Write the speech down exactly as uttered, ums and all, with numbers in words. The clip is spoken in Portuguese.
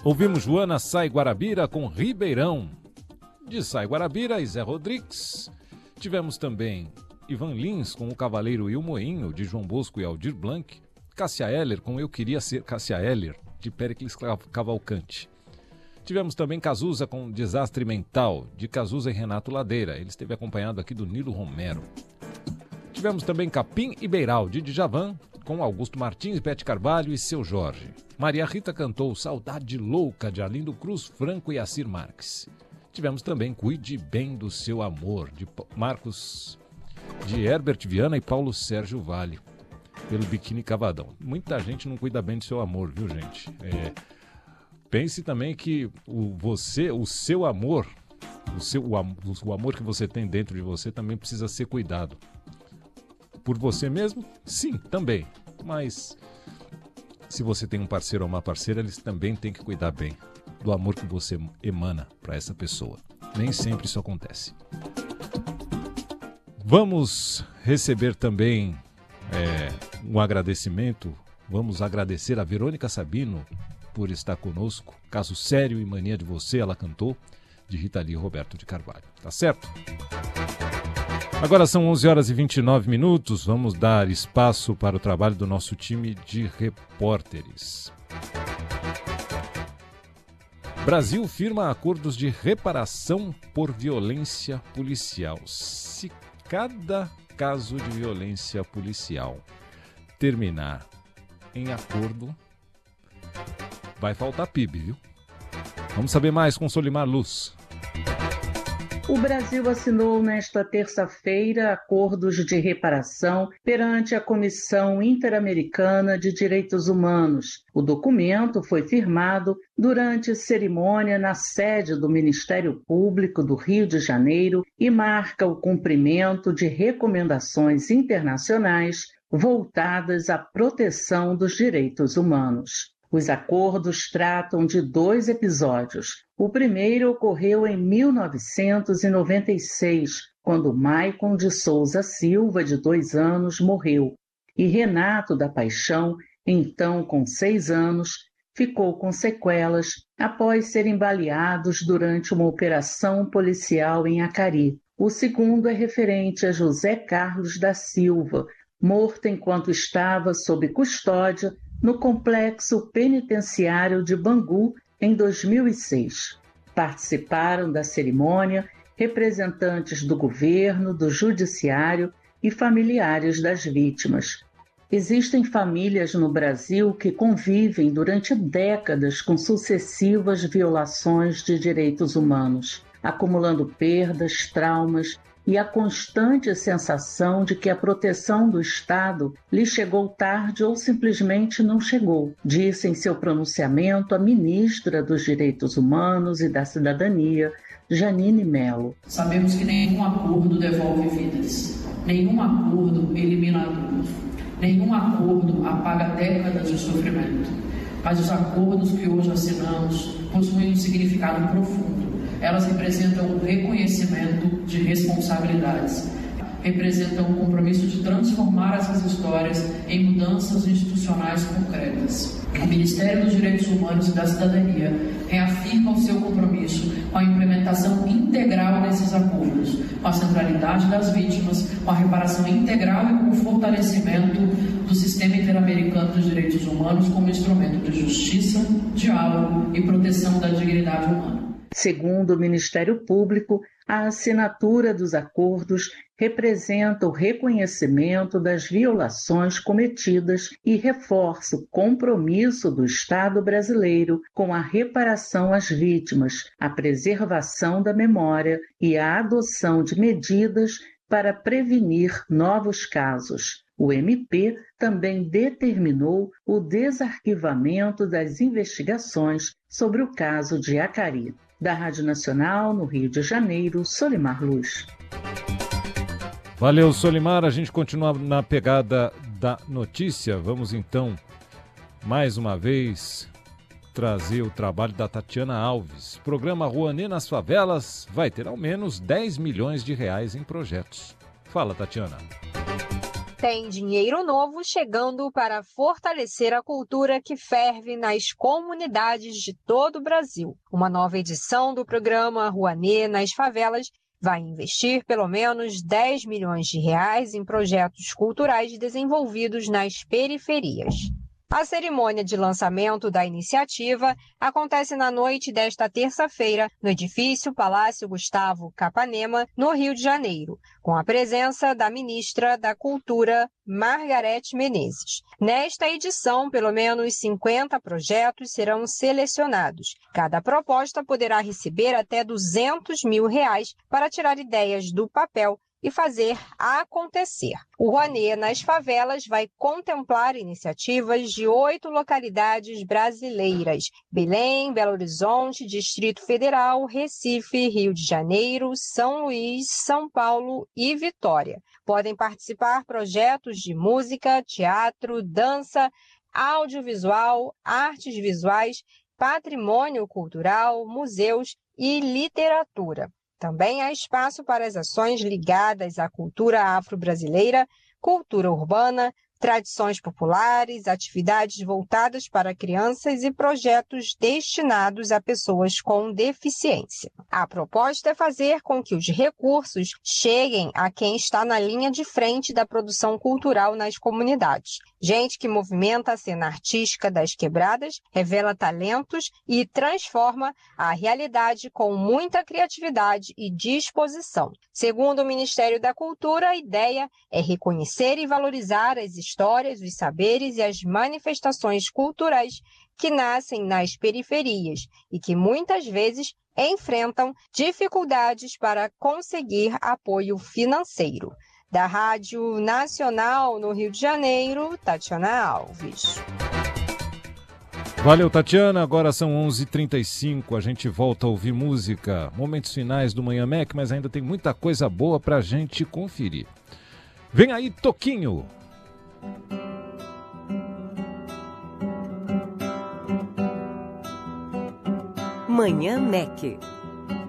Ouvimos Joana Sai Guarabira com Ribeirão. De Sai Guarabira e Zé Rodrigues. Tivemos também Ivan Lins com O Cavaleiro e o Moinho, de João Bosco e Aldir Blanc. Cássia Eller com Eu Queria Ser Cássia Eller, de Péricles Cavalcante. Tivemos também Cazuza com Desastre Mental, de Cazuza e Renato Ladeira. Ele esteve acompanhado aqui do Nilo Romero. Tivemos também Capim e Beiral, de Djavan, com Augusto Martins, Bete Carvalho e Seu Jorge. Maria Rita cantou Saudade Louca, de Arlindo Cruz Franco e Assir Marques. Tivemos também Cuide Bem do Seu Amor, de Marcos, de Herbert Viana e Paulo Sérgio Vale, pelo Biquíni Cavadão. Muita gente não cuida bem do seu amor, viu, gente? É, pense também que o, você, o seu amor, o, seu, o, o amor que você tem dentro de você também precisa ser cuidado. Por você mesmo? Sim, também. Mas se você tem um parceiro ou uma parceira, eles também têm que cuidar bem do amor que você emana para essa pessoa. Nem sempre isso acontece. Vamos receber também é, um agradecimento. Vamos agradecer a Verônica Sabino por estar conosco. Caso Sério e Mania de Você, ela cantou, de Rita Lee e Roberto de Carvalho. Tá certo? Agora são onze horas e vinte e nove minutos. Vamos dar espaço para o trabalho do nosso time de repórteres. Brasil firma acordos de reparação por violência policial. Se cada caso de violência policial terminar em acordo, vai faltar P I B, viu? Vamos saber mais com Solimar Luz. O Brasil assinou nesta terça-feira acordos de reparação perante a Comissão Interamericana de Direitos Humanos. O documento foi firmado durante cerimônia na sede do Ministério Público do Rio de Janeiro e marca o cumprimento de recomendações internacionais voltadas à proteção dos direitos humanos. Os acordos tratam de dois episódios. O primeiro ocorreu em mil novecentos e noventa e seis, quando Maicon de Souza Silva, de dois anos, morreu. E Renato da Paixão, então com seis anos, ficou com sequelas após serem baleados durante uma operação policial em Acari. O segundo é referente a José Carlos da Silva, morto enquanto estava sob custódia no complexo penitenciário de Bangu, em dois mil e seis. Participaram da cerimônia representantes do governo, do judiciário e familiares das vítimas. Existem famílias no Brasil que convivem durante décadas com sucessivas violações de direitos humanos, acumulando perdas, traumas e a constante sensação de que a proteção do Estado lhe chegou tarde ou simplesmente não chegou, disse em seu pronunciamento a ministra dos Direitos Humanos e da Cidadania, Janine Mello. Sabemos que nenhum acordo devolve vidas, nenhum acordo elimina a dor, nenhum acordo apaga décadas de sofrimento, mas os acordos que hoje assinamos possuem um significado profundo. Elas representam o reconhecimento de responsabilidades, representam o compromisso de transformar essas histórias em mudanças institucionais concretas. O Ministério dos Direitos Humanos e da Cidadania reafirma o seu compromisso com a implementação integral desses acordos, com a centralidade das vítimas, com a reparação integral e com o fortalecimento do Sistema Interamericano dos Direitos Humanos como instrumento de justiça, diálogo e proteção da dignidade humana. Segundo o Ministério Público, a assinatura dos acordos representa o reconhecimento das violações cometidas e reforça o compromisso do Estado brasileiro com a reparação às vítimas, a preservação da memória e a adoção de medidas para prevenir novos casos. O M P também determinou o desarquivamento das investigações sobre o caso de Acari. Da Rádio Nacional, no Rio de Janeiro, Solimar Luz. Valeu, Solimar. A gente continua na pegada da notícia. Vamos, então, mais uma vez, trazer o trabalho da Tatiana Alves. O programa Rouanet nas Favelas vai ter ao menos dez milhões de reais em projetos. Fala, Tatiana. Tem dinheiro novo chegando para fortalecer a cultura que ferve nas comunidades de todo o Brasil. Uma nova edição do programa Rouanet nas favelas vai investir pelo menos dez milhões de reais em projetos culturais desenvolvidos nas periferias. A cerimônia de lançamento da iniciativa acontece na noite desta terça-feira no edifício Palácio Gustavo Capanema, no Rio de Janeiro, com a presença da ministra da Cultura, Margarete Menezes. Nesta edição, pelo menos cinquenta projetos serão selecionados. Cada proposta poderá receber até duzentos mil reais para tirar ideias do papel e fazer acontecer. O Rouanet nas favelas vai contemplar iniciativas de oito localidades brasileiras: Belém, Belo Horizonte, Distrito Federal, Recife, Rio de Janeiro, São Luís, São Paulo e Vitória. Podem participar projetos de música, teatro, dança, audiovisual, artes visuais, patrimônio cultural, museus e literatura. Também há espaço para as ações ligadas à cultura afro-brasileira, cultura urbana, tradições populares, atividades voltadas para crianças e projetos destinados a pessoas com deficiência. A proposta é fazer com que os recursos cheguem a quem está na linha de frente da produção cultural nas comunidades. Gente que movimenta a cena artística das quebradas, revela talentos e transforma a realidade com muita criatividade e disposição. Segundo o Ministério da Cultura, a ideia é reconhecer e valorizar as histórias, os saberes e as manifestações culturais que nascem nas periferias e que muitas vezes enfrentam dificuldades para conseguir apoio financeiro. Da Rádio Nacional no Rio de Janeiro, Tatiana Alves. Valeu, Tatiana. Agora são onze e trinta e cinco. A gente volta a ouvir música. Momentos finais do Manhã Mac, mas ainda tem muita coisa boa pra gente conferir. Vem aí, Toquinho. Manhã Mac.